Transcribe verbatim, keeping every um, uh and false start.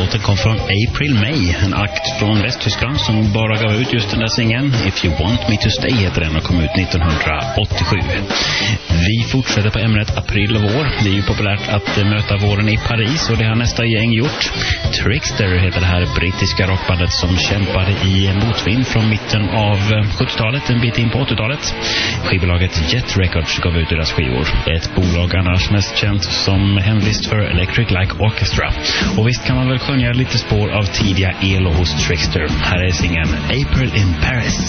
låten kom från April May, en akt från Västtyskland som bara gav ut just den där singeln. If You Want Me To Stay heter den och kom ut nittonhundraåttiosju. Vi fortsätter på ämnet april och vår. Det är ju populärt att möta våren i Paris och det har nästa gäng gjort. Trickster heter det här brittiska rockbandet som kämpade i motvind från mitten av sjuttiotalet, en bit in på åttiotalet. Skivbolaget Jet Records gav ut deras skivor. Ett bolag annars mest känt som hemvist för Electric Light Orchestra. Och visst kan man väl skönja lite spår av tidiga elo hos Trickster. Här är singeln April in Paris.